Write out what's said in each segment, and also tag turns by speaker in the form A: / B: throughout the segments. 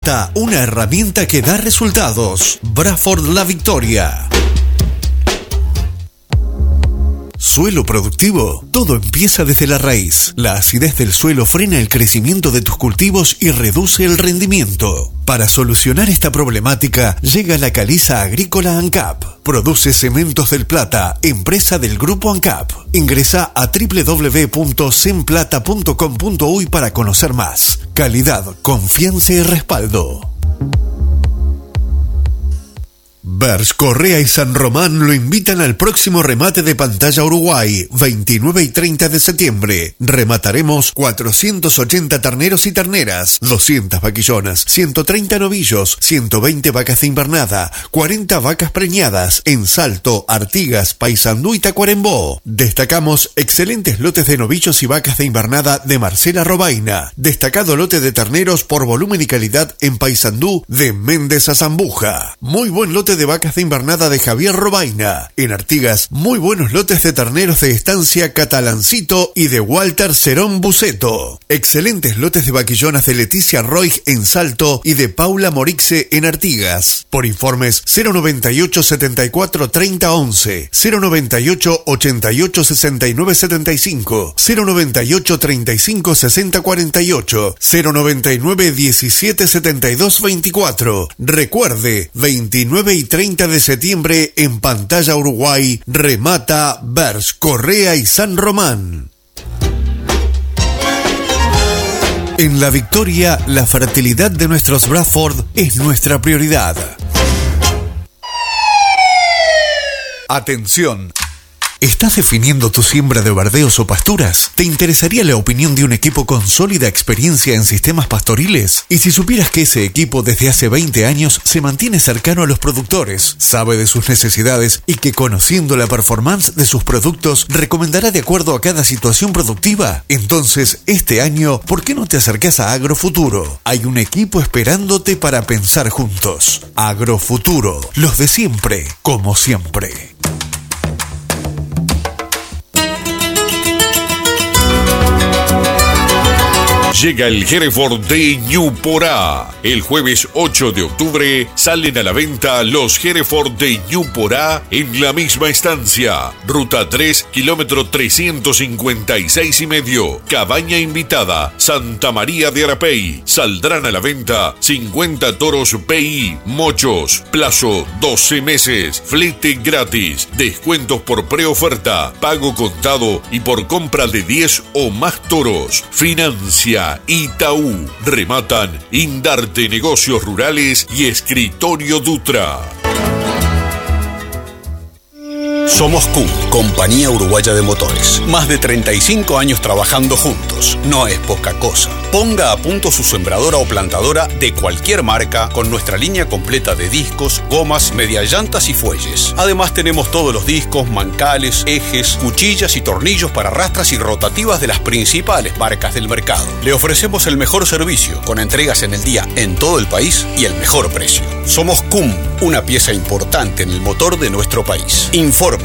A: Plata, una herramienta que da resultados. Braford La Victoria. Suelo productivo. Todo empieza desde la raíz. La acidez del suelo frena el crecimiento de tus cultivos y reduce el rendimiento. Para solucionar esta problemática, llega la Caliza Agrícola ANCAP. Produce Cementos del Plata, empresa del Grupo ANCAP. Ingresa a www.semplata.com.uy para conocer más. Calidad, confianza y respaldo. Bersch, Correa y San Román lo invitan al próximo remate de Pantalla Uruguay, 29 y 30 de septiembre. Remataremos 480 terneros y terneras, 200 vaquillonas, 130 novillos, 120 vacas de invernada, 40 vacas preñadas en Salto, Artigas, Paysandú y Tacuarembó. Destacamos excelentes lotes de novillos y vacas de invernada de Marcela Robaina. Destacado lote de terneros por volumen y calidad en Paysandú de Méndez a Zambuja. Muy buen lote de vacas de invernada de Javier Robaina. En Artigas, muy buenos lotes de terneros de Estancia Catalancito y de Walter Cerón Buceto. Excelentes lotes de vaquillonas de Leticia Roig en Salto y de Paula Morixe en Artigas. Por informes 098 74 30 11, 098 88 69 75, 098 35 60 48, 099 17 72 24. Recuerde, 29 y 30 de septiembre en Pantalla Uruguay, remata Bersch, Correa y San Román. En La Victoria, la fertilidad de nuestros Bradford es nuestra prioridad. Atención. ¿Estás definiendo tu siembra de verdeos o pasturas? ¿Te interesaría la opinión de un equipo con sólida experiencia en sistemas pastoriles? Y si supieras que ese equipo desde hace 20 años se mantiene cercano a los productores, sabe de sus necesidades y que conociendo la performance de sus productos recomendará de acuerdo a cada situación productiva? Entonces, este año, ¿por qué no te acercás a Agrofuturo? Hay un equipo esperándote para pensar juntos. Agrofuturo, los de siempre, como siempre.
B: Llega el Hereford de Ñuporá. El jueves 8 de octubre salen a la venta los Hereford de Ñuporá en la misma estancia. Ruta 3, kilómetro 356 y medio. Cabaña invitada, Santa María de Arapey. Saldrán a la venta 50 toros PI, mochos. Plazo 12 meses. Flete gratis. Descuentos por preoferta, pago contado y por compra de 10 o más toros. Financia Itaú. Rematan Indarte Negocios Rurales y Escritorio Dutra.
C: Somos CUM, Compañía Uruguaya de Motores. Más de 35 años trabajando juntos. No es poca cosa. Ponga a punto su sembradora o plantadora de cualquier marca con nuestra línea completa de discos, gomas, mediallantas y fuelles. Además tenemos todos los discos, mancales, ejes, cuchillas y tornillos para rastras y rotativas de las principales marcas del mercado. Le ofrecemos el mejor servicio con entregas en el día en todo el país y el mejor precio. Somos CUM, una pieza importante en el motor de nuestro país. Infórmese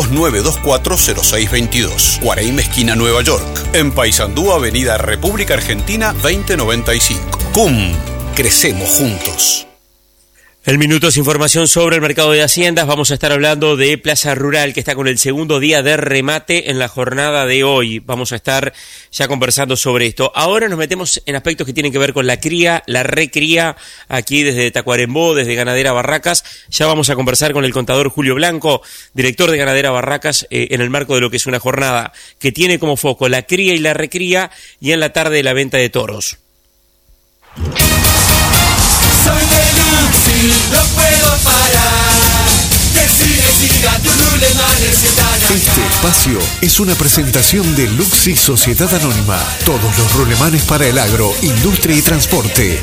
C: 2924-0622, Guaraíma esquina Nueva York. En Paysandú, Avenida República Argentina 2095. CUM, crecemos juntos.
D: El minuto es información sobre el mercado de haciendas. Vamos a estar hablando de Plaza Rural, que está con el segundo día de remate en la jornada de hoy. Vamos a estar ya conversando sobre esto. Ahora nos metemos en aspectos que tienen que ver con la cría, la recría, aquí desde Tacuarembó, desde Ganadera Barracas. Ya vamos a conversar con el contador Julio Blanco, director de Ganadera Barracas, en el marco de lo que es una jornada que tiene como foco la cría y la recría, y en la tarde la venta de toros.
E: Soy de Luxi, no puedo parar. Siga tu rulemanes.
A: Este espacio es una presentación de Luxi Sociedad Anónima. Todos los rulemanes para el agro, industria y transporte.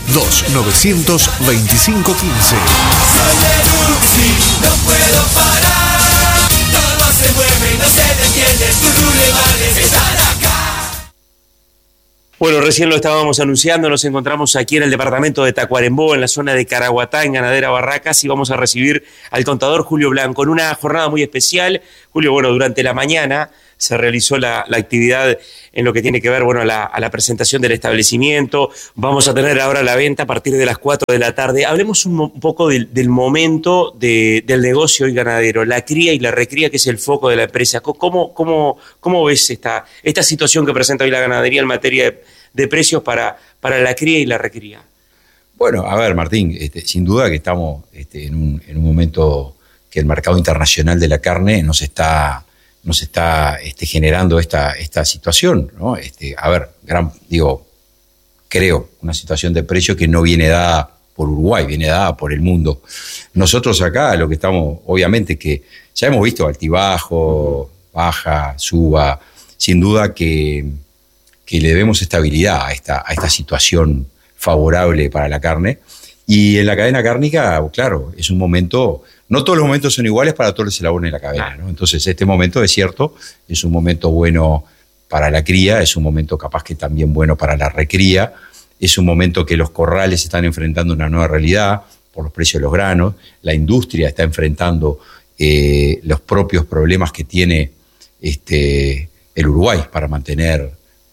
A: 2-925-15.
E: Soy de Luxi, no puedo parar. Todo se mueve y no se detiene. Tus rulemanes están acá.
D: Bueno, recién lo estábamos anunciando, nos encontramos aquí en el departamento de Tacuarembó, en la zona de Caraguatá, en Ganadera Barracas, y vamos a recibir al contador Julio Blanco en una jornada muy especial. Julio, bueno, durante la mañana se realizó la actividad en lo que tiene que ver, bueno, a la presentación del establecimiento. Vamos a tener ahora la venta a partir de las 4 de la tarde. Hablemos un poco del momento del negocio hoy ganadero, la cría y la recría, que es el foco de la empresa. ¿Cómo ves esta situación que presenta hoy la ganadería en materia de precios para la cría y la recría?
F: Bueno, a ver, Martín, sin duda que estamos en un momento que el mercado internacional de la carne nos está generando esta situación, ¿no? A ver, creo, una situación de precio que no viene dada por Uruguay, viene dada por el mundo. Nosotros acá lo que estamos, obviamente que ya hemos visto altibajo, baja, suba, sin duda que le debemos estabilidad a esta situación favorable para la carne. Y en la cadena cárnica, claro, es un momento, no todos los momentos son iguales para todos los eslabones de la cadena, ¿no? Entonces este momento es cierto, es un momento bueno para la cría, es un momento capaz que también bueno para la recría, es un momento que los corrales están enfrentando una nueva realidad por los precios de los granos, la industria está enfrentando los propios problemas que tiene el Uruguay para mantener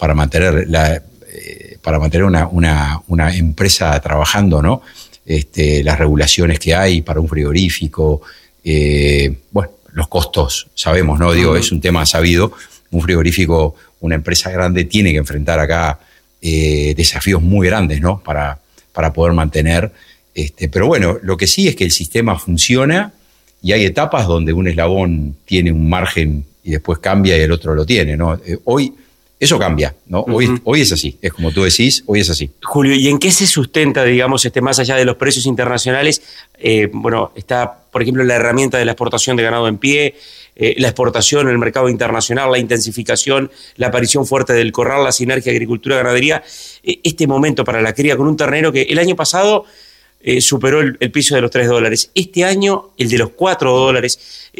F: una empresa trabajando, ¿no? Las regulaciones que hay para un frigorífico, los costos, sabemos, ¿no? Es un tema sabido. Un frigorífico, una empresa grande, tiene que enfrentar acá desafíos muy grandes, ¿no? Para poder mantener. Pero bueno, lo que sí es que el sistema funciona y hay etapas donde un eslabón tiene un margen y después cambia y el otro lo tiene, ¿no? Hoy eso cambia, ¿no? Hoy es así, es como tú decís, hoy es así.
D: Julio, ¿y en qué se sustenta, digamos, más allá de los precios internacionales? Está, por ejemplo, la herramienta de la exportación de ganado en pie, la exportación en el mercado internacional, la intensificación, la aparición fuerte del corral, la sinergia agricultura-ganadería. Este momento para la cría con un ternero que el año pasado superó el piso de los $3. Este año, el de los $4.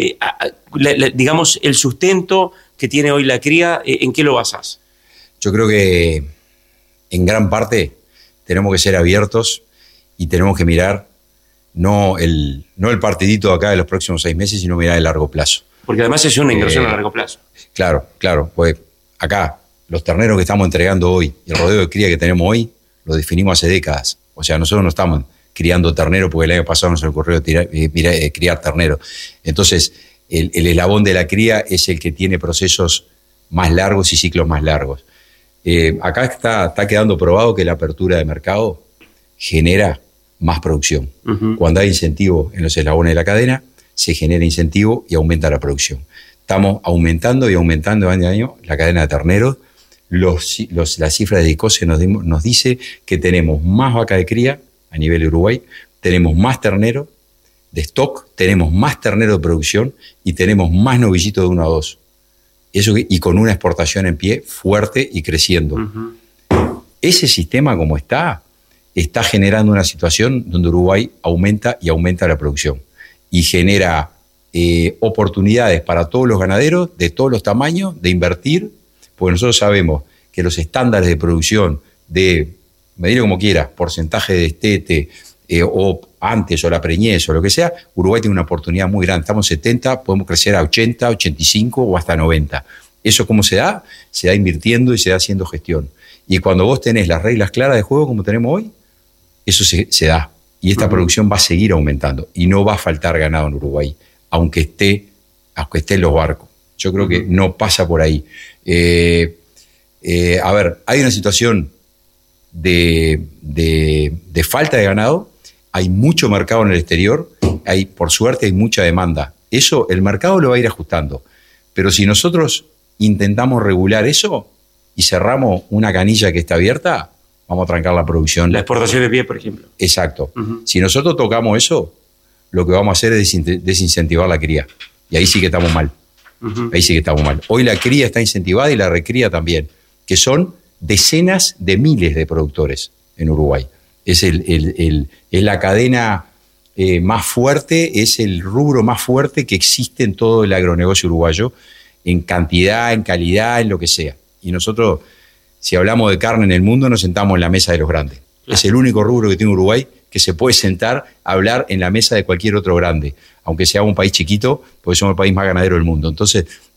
D: Digamos, el sustento que tiene hoy la cría, ¿en qué lo basás?
F: Yo creo que en gran parte tenemos que ser abiertos y tenemos que mirar no el partidito de acá de los próximos 6 meses, sino mirar el largo plazo.
D: Porque además es una inversión a largo plazo.
F: Claro, pues acá los terneros que estamos entregando hoy y el rodeo de cría que tenemos hoy, lo definimos hace décadas. O sea, nosotros no estamos criando ternero porque el año pasado nos ocurrió criar ternero. Entonces, el eslabón de la cría es el que tiene procesos más largos y ciclos más largos. Acá está quedando probado que la apertura de mercado genera más producción. Cuando hay incentivo en los eslabones de la cadena, se genera incentivo y aumenta la producción. Estamos aumentando y aumentando año a año la cadena de terneros. La cifra de ICOSE nos dice que tenemos más vaca de cría a nivel de Uruguay, tenemos más ternero de stock, tenemos más ternero de producción y tenemos más novillitos de 1 a 2. Y con una exportación en pie fuerte y creciendo. Ese sistema como está generando una situación donde Uruguay aumenta y aumenta la producción y genera oportunidades para todos los ganaderos de todos los tamaños de invertir, porque nosotros sabemos que los estándares de producción de, medirlo como quieras, porcentaje de destete o antes o la preñez o lo que sea, Uruguay tiene una oportunidad muy grande. Estamos en 70, podemos crecer a 80, 85 o hasta 90. ¿Eso cómo se da? Se da invirtiendo y se da haciendo gestión. Y cuando vos tenés las reglas claras de juego como tenemos hoy, eso se da. Y esta producción va a seguir aumentando y no va a faltar ganado en Uruguay, aunque esté en los barcos. Yo creo que no pasa por ahí. A ver, hay una situación de falta de ganado, hay mucho mercado en el exterior, por suerte hay mucha demanda. Eso el mercado lo va a ir ajustando. Pero si nosotros intentamos regular eso y cerramos una canilla que está abierta, vamos a trancar la producción.
D: La exportación de pie, por ejemplo.
F: Exacto. Si nosotros tocamos eso, lo que vamos a hacer es desincentivar la cría. Y ahí sí que estamos mal. Ahí sí que estamos mal. Hoy la cría está incentivada y la recría también, que son decenas de miles de productores en Uruguay. Es la cadena más fuerte, es el rubro más fuerte que existe en todo el agronegocio uruguayo, en cantidad, en calidad, en lo que sea. Y nosotros, si hablamos de carne en el mundo, nos sentamos en la mesa de los grandes. Claro. Es el único rubro que tiene Uruguay que se puede sentar a hablar en la mesa de cualquier otro grande, aunque sea un país chiquito, porque somos el país más ganadero del mundo. Entonces,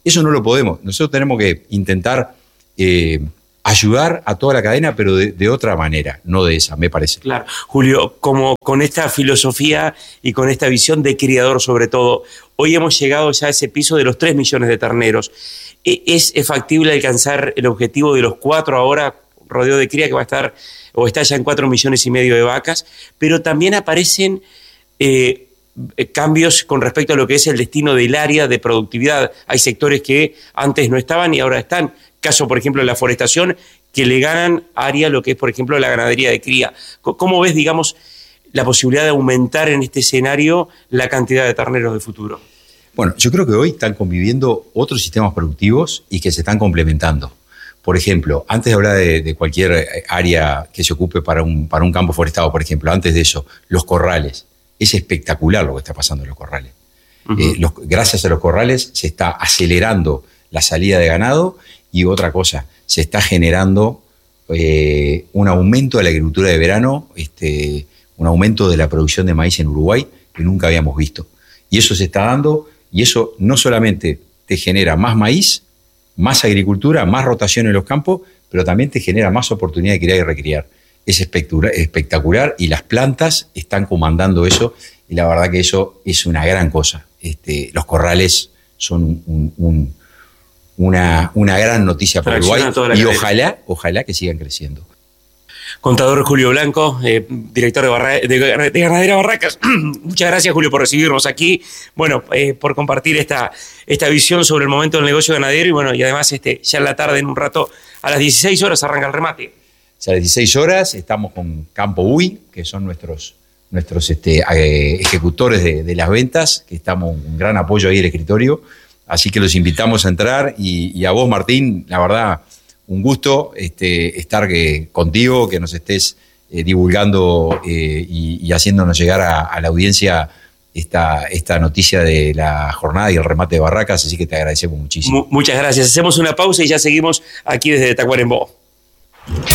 F: Eso no lo podemos. Nosotros tenemos que intentar ayudar a toda la cadena, pero de otra manera, no de esa, me parece.
D: Claro. Julio, como con esta filosofía y con esta visión de criador sobre todo, hoy hemos llegado ya a ese piso de los 3 millones de terneros. ¿Es factible alcanzar el objetivo de los 4 ahora, rodeo de cría, que va a estar o está ya en 4,5 millones de vacas? Pero también aparecen cambios con respecto a lo que es el destino del área de productividad. Hay sectores que antes no estaban y ahora están. Caso, por ejemplo, de la forestación, que le ganan área lo que es, por ejemplo, la ganadería de cría. ¿Cómo ves, digamos, la posibilidad de aumentar en este escenario la cantidad de terneros de futuro?
F: Bueno, yo creo que hoy están conviviendo otros sistemas productivos y que se están complementando. Por ejemplo, antes de hablar de cualquier área que se ocupe para un campo forestado, por ejemplo, antes de eso, los corrales. Es espectacular lo que está pasando en los corrales. Uh-huh. Gracias a los corrales se está acelerando la salida de ganado. Y otra cosa, se está generando un aumento de la agricultura de verano, un aumento de la producción de maíz en Uruguay que nunca habíamos visto. Y eso se está dando, y eso no solamente te genera más maíz, más agricultura, más rotación en los campos, pero también te genera más oportunidad de criar y recriar. Es espectacular y las plantas están comandando eso, y la verdad que eso es una gran cosa. Los corrales son una gran noticia para Uruguay y ojalá que sigan creciendo.
D: Contador Julio Blanco, director de Ganadera Barracas. Muchas gracias, Julio, por recibirnos aquí, bueno, por compartir esta visión sobre el momento del negocio ganadero y bueno, y además ya en la tarde, en un rato, a las 16 horas arranca el remate. A
F: las 16 horas estamos con Campo Uy, que son nuestros ejecutores de las ventas, que estamos un gran apoyo ahí del escritorio. Así que los invitamos a entrar y a vos, Martín, la verdad, un gusto estar contigo, que nos estés divulgando y haciéndonos llegar a la audiencia esta noticia de la jornada y el remate de Barracas, así que te agradecemos muchísimo.
D: Muchas gracias. Hacemos una pausa y ya seguimos aquí desde Tacuarembó.